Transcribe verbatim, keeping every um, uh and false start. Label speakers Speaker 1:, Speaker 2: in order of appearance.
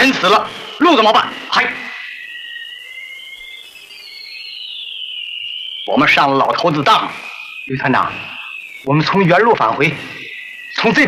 Speaker 1: 人死了，路怎么办？嗨，我们上了老头子当。吕团长，我们从原路返回，从这边。